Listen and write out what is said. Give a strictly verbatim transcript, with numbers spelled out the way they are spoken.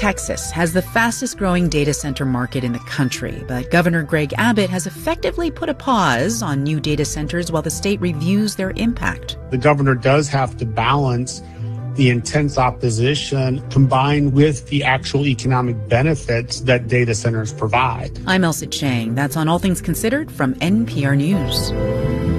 Texas has the fastest growing data center market in the country, but Governor Greg Abbott has effectively put a pause on new data centers while the state reviews their impact. The governor does have to balance the intense opposition combined with the actual economic benefits that data centers provide. I'm Elsa Chang. That's on All Things Considered from N P R News.